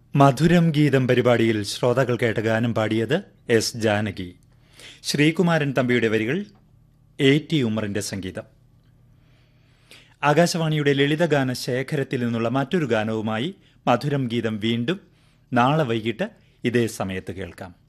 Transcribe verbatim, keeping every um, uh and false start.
മധുരം ഗീതം പരിപാടിയിൽ ശ്രോതാക്കൾ കേട്ട ഗാനം പാടിയത് എസ് ജാനകി. ശ്രീകുമാരൻ തമ്പിയുടെ വരികൾ, എ ടി ഉമറിന്റെ സംഗീതം. ആകാശവാണിയുടെ ലളിതഗാന ശേഖരത്തിൽ നിന്നുള്ള മറ്റൊരു ഗാനവുമായി മധുരം ഗീതം വീണ്ടും നാളെ വൈകിട്ട് ഇതേ സമയത്ത് കേൾക്കാം.